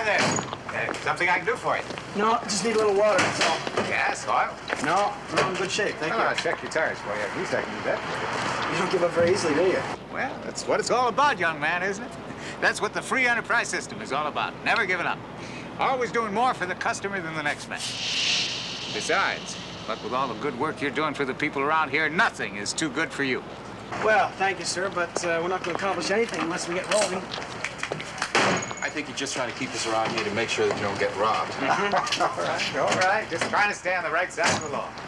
Hi there. Something I can do for you? No, just need a little water, that's all. Gas, oil? No, I'm in good shape, thank you. I'll check your tires for you. At least I can do that. You don't give up very easily, do you? Well, that's what it's all about, young man, isn't it? That's what the free enterprise system is all about. Never giving up. Always doing more for the customer than the next man. Besides, what with all the good work you're doing for the people around here, nothing is too good for you. Well, thank you, sir, but we're not going to accomplish anything unless we get rolling. I think you're just trying to keep us around here to make sure that you don't get robbed. All right. Just trying to stay on the right side of the law.